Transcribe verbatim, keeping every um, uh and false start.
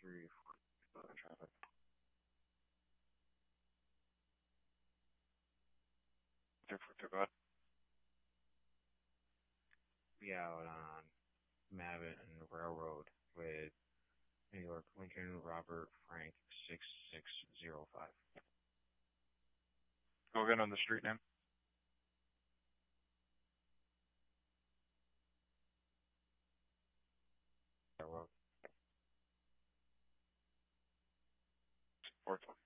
three, four, five, traffic. Therefore, go ahead. Be out on Mavin Railroad with New York Lincoln Robert Frank six six zero five. Go again on the street name. Railroad. Fourth one.